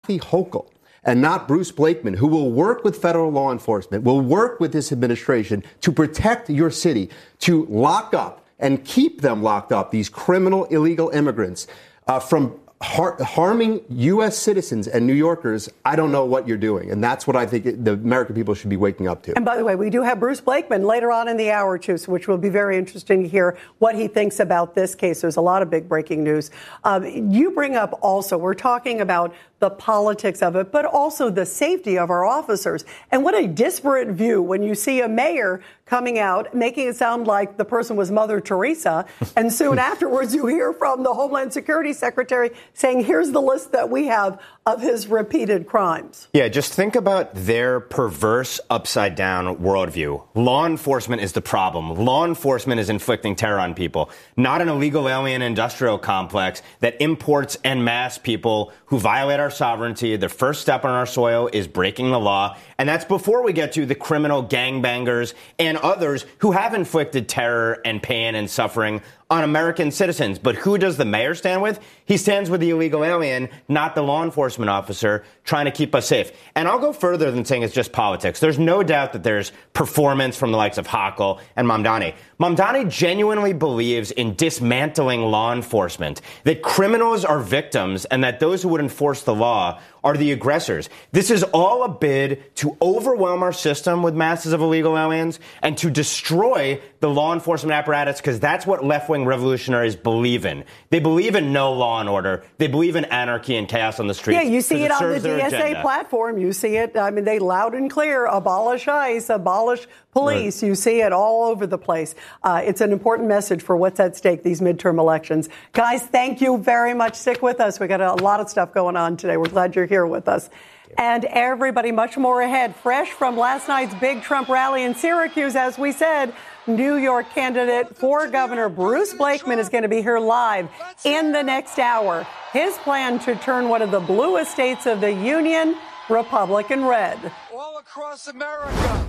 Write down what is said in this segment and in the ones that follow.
Kathy Hochul and not Bruce Blakeman, who will work with federal law enforcement, will work with this administration to protect your city, to lock up and keep them locked up, these criminal illegal immigrants, from harming U.S. citizens and New Yorkers, I don't know what you're doing. And that's what I think the American people should be waking up to. And by the way, we do have Bruce Blakeman later on in the hour, too, which will be very interesting to hear what he thinks about this case. There's a lot of big breaking news. You bring up also, we're talking about the politics of it, but also the safety of our officers. And what a disparate view when you see a mayor coming out, making it sound like the person was Mother Teresa. And soon afterwards, you hear from the Homeland Security Secretary saying, here's the list that we have of his repeated crimes. Yeah, just think about their perverse upside down worldview. Law enforcement is the problem. Law enforcement is inflicting terror on people, not an illegal alien industrial complex that imports en masse people who violate our sovereignty. Their first step on our soil is breaking the law. And that's before we get to the criminal gangbangers and others who have inflicted terror and pain and suffering on American citizens. But who does the mayor stand with? He stands with the illegal alien, not the law enforcement officer trying to keep us safe. And I'll go further than saying it's just politics. There's no doubt that there's performance from the likes of Hochul and Mamdani. Mamdani genuinely believes in dismantling law enforcement, that criminals are victims and that those who would enforce the law are the aggressors. This is all a bid to overwhelm our system with masses of illegal aliens and to destroy the law enforcement apparatus, because that's what left-wing revolutionaries believe in. They believe in no law and order. They believe in anarchy and chaos on the streets. Yeah, you see it on the DSA agenda. platform. You see it. I mean, they loud and clear, abolish ICE, abolish police. Right. You see it all over the place. It's an important message for what's at stake, these midterm elections. Guys, thank you very much. Stick with us. We got a lot of stuff going on today. We're glad you're here with us. And everybody, much more ahead. Fresh from last night's big Trump rally in Syracuse, as we said, New York candidate for governor Bruce Blakeman is going to be here live in the next hour. His plan to turn one of the bluest states of the union Republican red. All across America.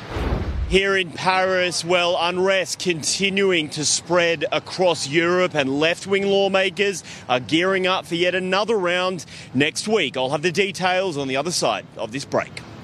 Here in Paris, well, unrest continuing to spread across Europe, and left-wing lawmakers are gearing up for yet another round next week. I'll have the details on the other side of this break.